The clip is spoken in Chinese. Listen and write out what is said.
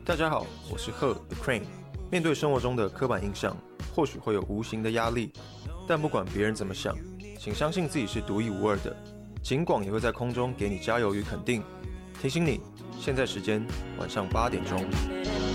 大家好，我是贺 The Crane。面对生活中的刻板印象，或许会有无形的压力，但不管别人怎么想，请相信自己是独一无二的。警广也会在空中给你加油与肯定，提醒你，现在时间晚上8点钟。